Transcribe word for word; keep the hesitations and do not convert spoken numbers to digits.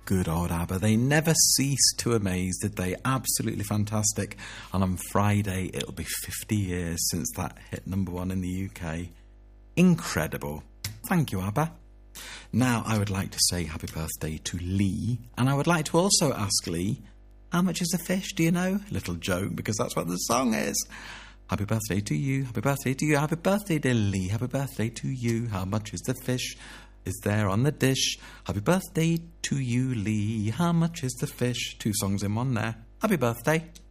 good old ABBA. They never ceased to amaze, did they? Absolutely fantastic. And on Friday, it'll be fifty years since that hit number one in the U K. Incredible. Thank you, ABBA. Now, I would like to say happy birthday to Lee. And I would like to also ask Lee, how much is a fish, do you know? Little joke, because that's what the song is. Happy birthday to you, happy birthday to you, happy birthday to Lee, happy birthday to you. How much is the fish? Is there on the dish? Happy birthday to you, Lee. How much is the fish? Two songs in one there. Happy birthday.